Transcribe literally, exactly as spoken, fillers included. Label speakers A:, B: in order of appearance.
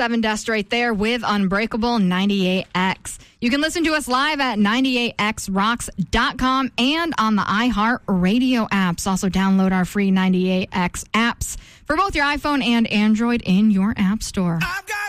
A: Seven Dust right there with Unbreakable ninety-eight X. You can listen to us live at ninety-eight x rocks dot com and on the iHeart Radio apps. Also download our free ninety-eight X apps for both your iPhone and Android in your app store.
B: I've got